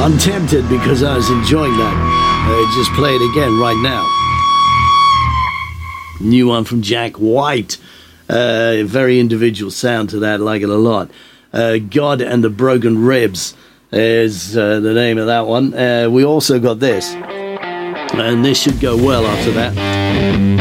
I'm tempted because I was enjoying that. Just play it again right now. New one from Jack White. Very individual sound to that. I like it a lot. God and the Broken Ribs is the name of that one. We also got this. And this should go well after that.